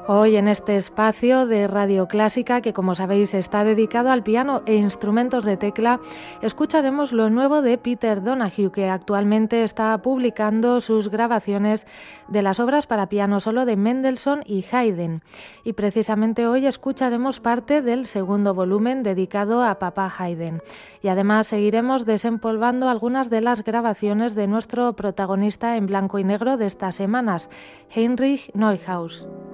Hoy en este espacio de Radio Clásica, que como sabéis está dedicado al piano e instrumentos de tecla, escucharemos lo nuevo de Peter Donahue, que actualmente está publicando sus grabaciones de las obras para piano solo de Mendelssohn y Haydn. Y precisamente hoy escucharemos parte del segundo volumen dedicado a Papá Haydn. Y además seguiremos desempolvando algunas de las grabaciones de nuestro protagonista en blanco y negro de estas semanas, Heinrich Neuhaus.